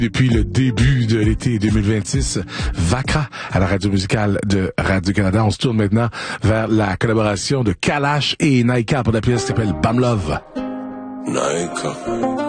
Depuis le début de l'été 2026, Vacra à la radio musicale de Radio-Canada. On se tourne maintenant vers la collaboration de Kalash et Naika pour la pièce qui s'appelle Bam Love. Naika.